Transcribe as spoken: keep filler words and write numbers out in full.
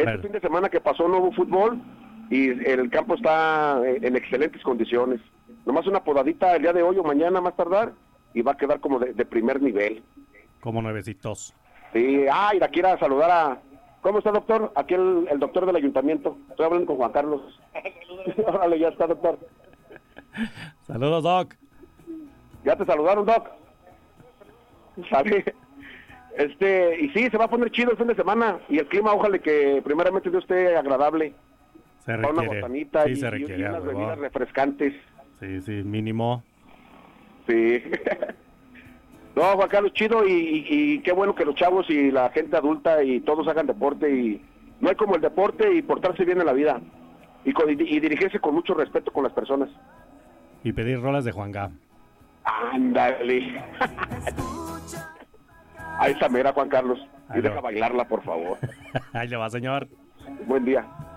Este Bueno. fin de semana que pasó no hubo fútbol y el campo está en excelentes condiciones. Nomás una podadita el día de hoy o mañana más tardar y va a quedar como de, de primer nivel. Como nuevecitos. Sí, ah, y la quiera saludar a... ¿Cómo está, doctor? Aquí el, el doctor del ayuntamiento. Estoy hablando con Juan Carlos. Órale, ya está, doctor. Saludos, Doc. ¿Ya te saludaron, Doc? ¿Sabe? Este, y sí, se va a poner chido el fin de semana. Y el clima, ojalá que primeramente Dios esté agradable. Se Para una requiere. botanita Sí, y, se y- requiere, y a unas huevo. bebidas refrescantes. Sí, sí, mínimo. Sí. No, Juan Carlos, chido y, y, y qué bueno que los chavos y la gente adulta y todos hagan deporte y no hay como el deporte y portarse bien en la vida y, con- y, y dirigirse con mucho respeto con las personas. Y pedir rolas de Juan Gá. Ándale. A esa mera, Juan Carlos. Y Ahí lo- deja bailarla, por favor. Ahí le va, señor. Buen día.